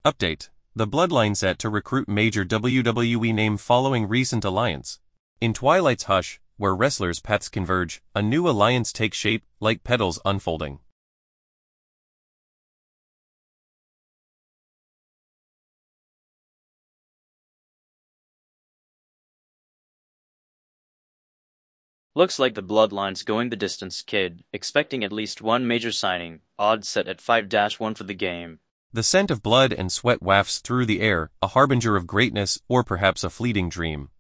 Update. The Bloodline set to recruit major WWE name following recent alliance. In Twilight's hush, where wrestlers' paths converge, a new alliance takes shape, like petals unfolding. Looks like the Bloodline's going the distance, kid, expecting at least one major signing, odds set at 5-1 for the game. The scent of blood and sweat wafts through the air, a harbinger of greatness or perhaps a fleeting dream.